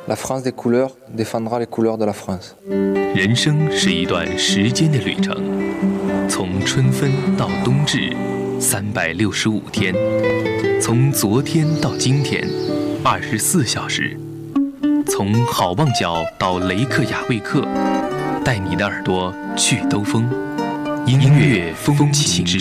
La France des couleurs défendra les couleurs de la France。 人生是一段时间的旅程，从春分到冬至，365天，从昨天到今天，24小时，从好望角到雷克雅未克，带你的耳朵去兜风，音乐风情之